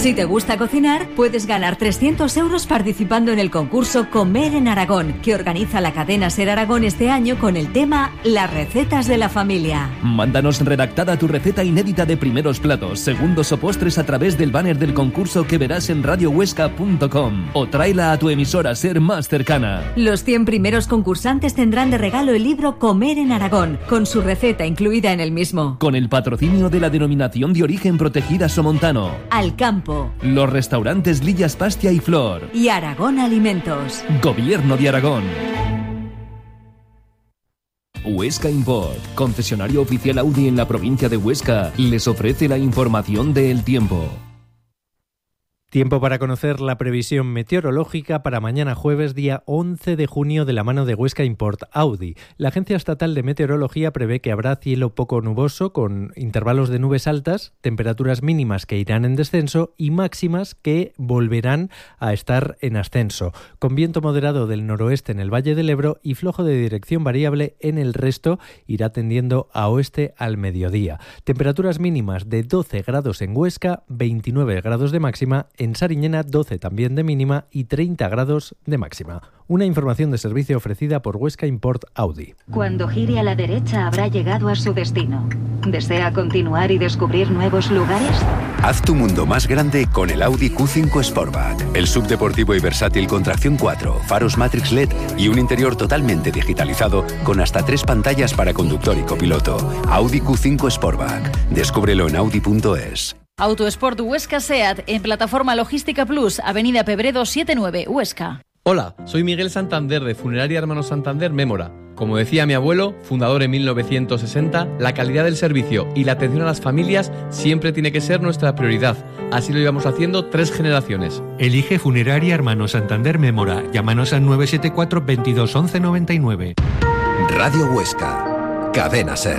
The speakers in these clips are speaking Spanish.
Si te gusta cocinar, puedes ganar 300 euros participando en el concurso Comer en Aragón, que organiza la cadena Ser Aragón este año con el tema Las recetas de la familia. Mándanos redactada tu receta inédita de primeros platos, segundos o postres a través del banner del concurso que verás en radiohuesca.com o tráela a tu emisora Ser más cercana. Los 100 primeros concursantes tendrán de regalo el libro Comer en Aragón, con su receta incluida en el mismo. Con el patrocinio de la Denominación de Origen Protegida Somontano, Al Campo, los restaurantes Lillas Pastia y Flor y Aragón Alimentos. Gobierno de Aragón. Huesca Import, concesionario oficial Audi en la provincia de Huesca, les ofrece la información del tiempo. Tiempo para conocer la previsión meteorológica para mañana jueves, día 11 de junio, de la mano de Huesca Import Audi. La Agencia Estatal de Meteorología prevé que habrá cielo poco nuboso con intervalos de nubes altas, temperaturas mínimas que irán en descenso y máximas que volverán a estar en ascenso, con viento moderado del noroeste en el Valle del Ebro y flojo de dirección variable en el resto, irá tendiendo a oeste al mediodía. Temperaturas mínimas de 12 grados en Huesca, 29 grados de máxima, en Sariñena 12 también de mínima y 30 grados de máxima. Una información de servicio ofrecida por Huesca Import Audi. Cuando gire a la derecha habrá llegado a su destino. ¿Desea continuar y descubrir nuevos lugares? Haz tu mundo más grande con el Audi Q5 Sportback. El subdeportivo y versátil con tracción 4, faros Matrix LED y un interior totalmente digitalizado con hasta 3 pantallas para conductor y copiloto. Audi Q5 Sportback. Descúbrelo en audi.es. Autosport Huesca SEAT en Plataforma Logística Plus, Avenida Pebredo 79, Huesca. Hola, soy Miguel Santander de Funeraria Hermanos Santander Mémora. Como decía mi abuelo, fundador en 1960, la calidad del servicio y la atención a las familias siempre tiene que ser nuestra prioridad. Así lo íbamos haciendo 3 generaciones. Elige Funeraria Hermanos Santander Mémora. Llámanos al 974 22 11 99. Radio Huesca. Cadena Ser.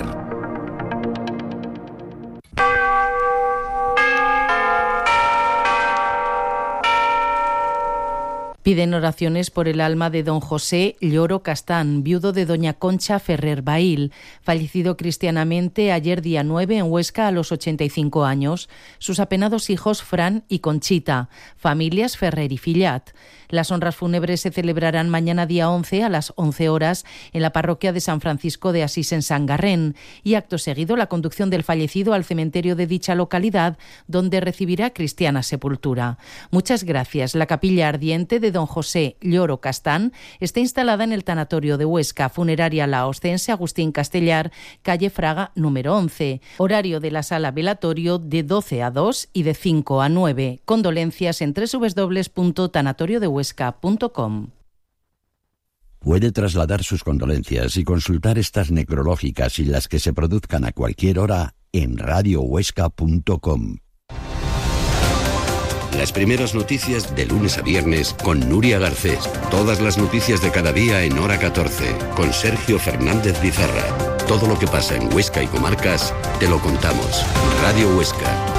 Piden oraciones por el alma de don José Lloro Castán, viudo de doña Concha Ferrer Bail, fallecido cristianamente ayer día 9 en Huesca a los 85 años. Sus apenados hijos Fran y Conchita, familias Ferrer y Fillat. Las honras fúnebres se celebrarán mañana día 11 a las 11 horas en la parroquia de San Francisco de Asís en Sangarrén y acto seguido la conducción del fallecido al cementerio de dicha localidad, donde recibirá cristiana sepultura. Muchas gracias. La capilla ardiente de don José Lloro Castán está instalada en el tanatorio de Huesca, funeraria laoscense Agustín Castellar, calle Fraga número 11. Horario de la sala velatorio de 12 a 2 y de 5 a 9. Condolencias en www.tanatoriodehuesca.com. Puede trasladar sus condolencias y consultar estas necrológicas y las que se produzcan a cualquier hora en radiohuesca.com. Las primeras noticias de lunes a viernes con Nuria Garcés. Todas las noticias de cada día en hora 14 con Sergio Fernández Bizarra. Todo lo que pasa en Huesca y comarcas te lo contamos. Radio Huesca.